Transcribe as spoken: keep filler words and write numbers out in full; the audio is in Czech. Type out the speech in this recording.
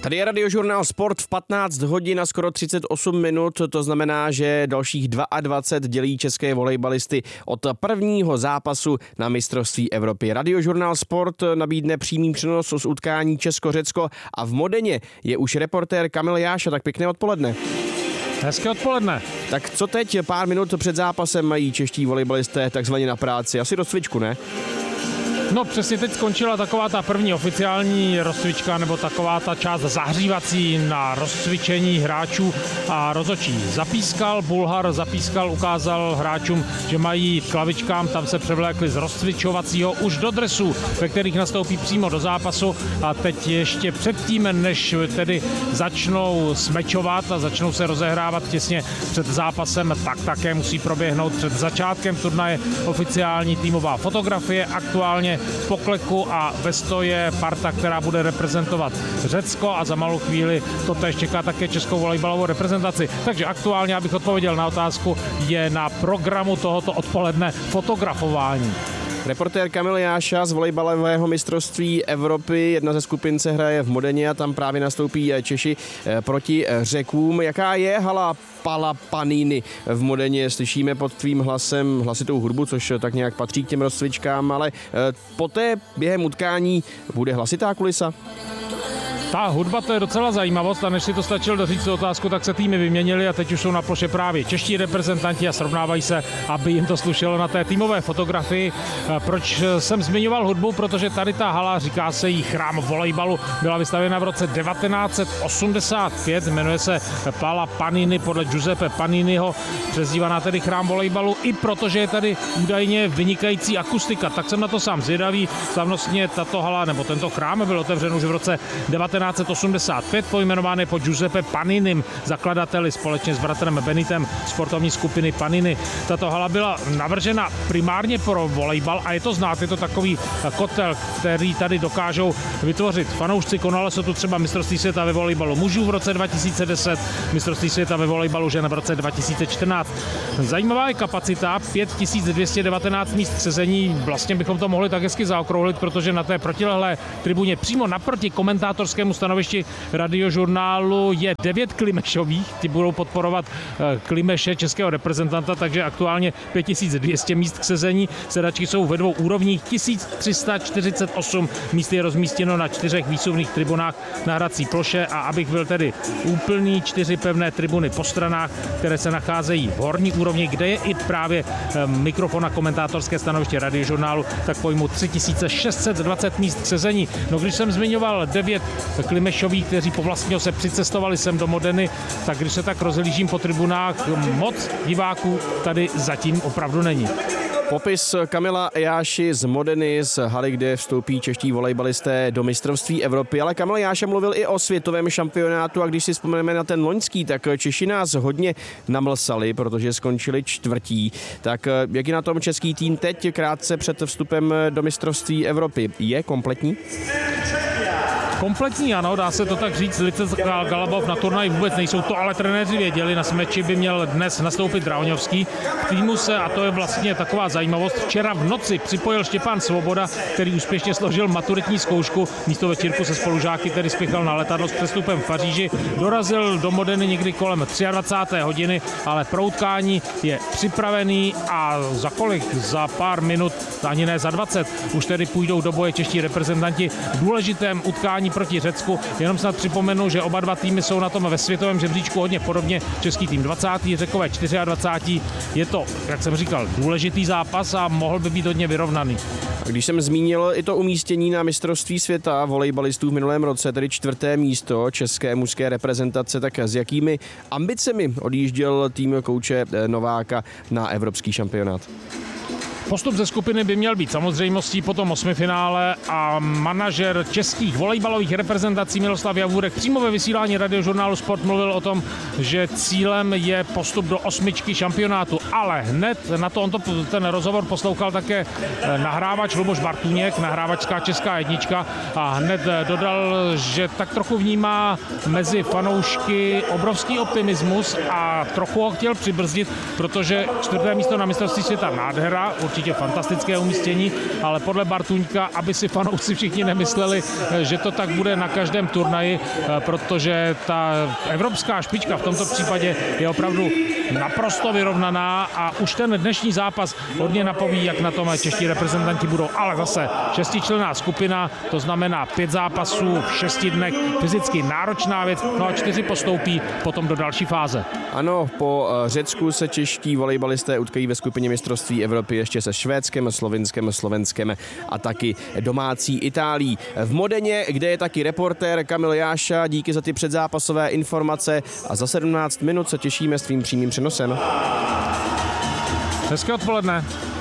Tady je Radiožurnál Sport v patnáct hodin a skoro třicet osm minut, to znamená, že dalších dvacet dva dělí české volejbalisty od prvního zápasu na mistrovství Evropy. Radiožurnál Sport nabídne přímý přenos z utkání Česko-Řecko a v Modeně je už reportér Kamil Jáša, tak pěkné odpoledne. Hezké odpoledne. Tak co teď pár minut před zápasem mají čeští volejbalisté takzvaně na práci? Asi rozcvičku, ne? No přesně teď skončila taková ta první oficiální rozcvička nebo taková ta část zahřívací na rozcvičení hráčů a rozhodčí. Zapískal Bulhar, zapískal, ukázal hráčům, že mají jít k lavičkám, tam se převlékli z rozcvičovacího už do dresů, ve kterých nastoupí přímo do zápasu a teď ještě předtím, než tedy začnou smečovat a začnou se rozehrávat těsně před zápasem, tak také musí proběhnout před začátkem turnaje oficiální týmová fotografie. Aktuálně v pokleku a ve stoje parta, která bude reprezentovat Řecko a za malou chvíli to též čeká také českou volejbalovou reprezentaci. Takže aktuálně, abych odpověděl na otázku, je na programu tohoto odpoledne fotografování. Reportér Kamil Jáša z volejbalového mistrovství Evropy. Jedna ze skupin se hraje v Modeně a tam právě nastoupí Češi proti Řekům. Jaká je hala Pala Panini v Modeně? Slyšíme pod tvým hlasem hlasitou hudbu, což tak nějak patří k těm rozcvičkám, ale poté během utkání bude hlasitá kulisa? Ta hudba, to je docela zajímavost a než si to stačil doříct tu otázku, tak se týmy vyměnili a teď už jsou na ploše právě čeští reprezentanti a srovnávají se, aby jim to slušelo na té týmové fotografii. Proč jsem zmiňoval hudbu? Protože tady ta hala, říká se jí Chrám volejbalu, byla vystavěna v roce devatenáct set osmdesát pět, jmenuje se Pala Panini podle Giuseppe Paniniho, přezdívaná tedy Chrám volejbalu, i protože je tady údajně vynikající akustika. Tak jsem na to sám zvědavý. Slavnostně tato hala nebo tento chrám byl otevřen už v roce devatenáct set osmdesát pět, pojmenované po Giuseppe Paninim, zakladateli společně s bratrem Benitem sportovní skupiny Panini. Tato hala byla navržena primárně pro volejbal a je to znát, je to takový kotel, který tady dokážou vytvořit fanoušci. Konalo se tu třeba mistrovství světa ve volejbalu mužů v roce dva tisíce deset, mistrovství světa ve volejbalu žen v roce dva tisíce čtrnáct. Zajímavá je kapacita, pět tisíc dvě stě devatenáct míst k sezení, vlastně bychom to mohli tak hezky zaokrouhlit, protože na té protilehlé tribuně přímo naproti komentátorskému stanovišti Radiožurnálu je devět Klimešových, ti budou podporovat Klimeše, českého reprezentanta, takže aktuálně pět tisíc dvě stě míst k sezení. Sedačky jsou ve dvou úrovních, tisíc tři sta čtyřicet osm míst je rozmístěno na čtyřech výsuvných tribunách na hrací ploše a abych byl tedy úplný, čtyři pevné tribuny po stranách, které se nacházejí v horní úrovni, kde je i právě mikrofon a komentátorské stanoviště Radiožurnálu, tak pojmu tři tisíce šest set dvacet míst k sezení. No když jsem zmiňoval devět Klimešoví, kteří po vlastního se přicestovali sem do Modeny, tak když se tak rozhlížím po tribunách, moc diváků tady zatím opravdu není. Popis Kamila Jáši z Modeny, z haly, kde vstoupí čeští volejbalisté do mistrovství Evropy. Ale Kamil Jáša mluvil i o světovém šampionátu a když si vzpomeneme na ten loňský, tak Češi nás hodně namlsali, protože skončili čtvrtí. Tak jak je na tom český tým teď krátce před vstupem do mistrovství Evropy? Je kompletní? Kompletní, ano, dá se to tak říct. Lice Galabov na turnaji vůbec nejsou, to ale trenéři věděli. Na smeči by měl dnes nastoupit Drahoňovský. K týmu se, a to je vlastně taková zajímavost, včera v noci připojil Štěpán Svoboda, který úspěšně složil maturitní zkoušku. Místo večírku se spolužáky tedy spěchal na letadlo s přestupem v Paříži. Dorazil do Modeny někdy kolem dvacáté třetí hodiny, ale pro utkání je připravený a za kolik? Za pár minut, ani ne za dvacet, už tedy půjdou do boje čeští reprezentanti v důležitém utkání proti Řecku. Jenom snad připomenu, že oba dva týmy jsou na tom ve světovém žebříčku hodně podobně. Český tým dvacátý, Řekové dvacátý čtvrtý. Je to, jak jsem říkal, důležitý zápas a mohl by být hodně vyrovnaný. A když jsem zmínil i to umístění na mistrovství světa volejbalistů v minulém roce, tedy čtvrté místo české mužské reprezentace, tak s jakými ambicemi odjížděl tým kouče Nováka na evropský šampionát? Postup ze skupiny by měl být samozřejmostí po tom osmifinále a manažer českých volejbalových reprezentací Miloslav Javůrek přímo ve vysílání Radiožurnálu Sport mluvil o tom, že cílem je postup do osmičky šampionátu, ale hned na to on to, ten rozhovor poslouchal také nahrávač Luboš Bartůněk, nahrávačská česká jednička a hned dodal, že tak trochu vnímá mezi fanoušky obrovský optimismus a trochu ho chtěl přibrzdit, protože čtvrté místo na mistrovství světa nádhera, určitě fantastické umístění, ale podle Bartůňka, aby si fanoušci všichni nemysleli, že to tak bude na každém turnaji, protože ta evropská špička v tomto případě je opravdu naprosto vyrovnaná a už ten dnešní zápas hodně napoví, jak na tom čeští reprezentanti budou, ale zase šestičlenná skupina, to znamená pět zápasů v šesti dnech, fyzicky náročná věc, no a čtyři postoupí potom do další fáze. Ano, po Řecku se čeští volejbalisté utkají ve skupině mistrovství Evropy ještě se Švédskem, Slovinskem, Slovenskem a taky domácí Itálií. V Modeně, kde je taky reportér Kamil Jáša, díky za ty předzápasové informace a za sedmnáct minut se těšíme s tvým přímým přenosem. Hezké odpoledne.